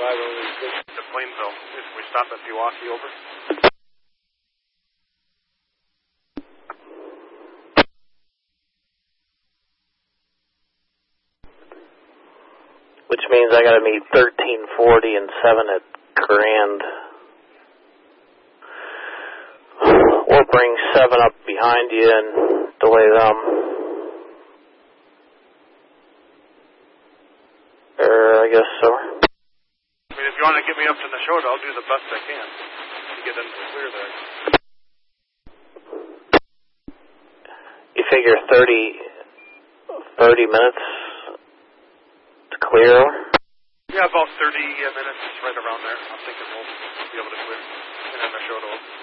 To Plainville. If we stop at Pewaukee, over. Which means I got to meet 1340 and 7 at Grand. Or bring 7 up behind you and delay them. I guess so. I mean, if you want to get me up to the shoulder, I'll do the best I can to get into the clear there. You figure 30 minutes to clear? Yeah, about 30 minutes, right around there. I'm thinking we'll be able to clear and have the shoulder.